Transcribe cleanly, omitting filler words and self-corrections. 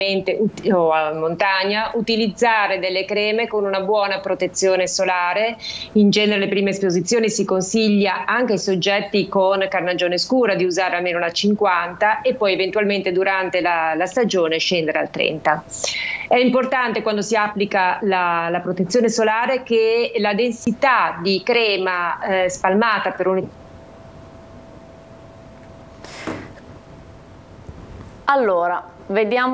o a montagna, utilizzare delle creme con una buona protezione solare. In genere le prime esposizioni si consiglia anche ai soggetti con carnagione scura di usare almeno una 50 e poi eventualmente durante la stagione scendere al 30. È importante quando si applica la protezione solare che la densità di crema spalmata per un... Allora, vediamo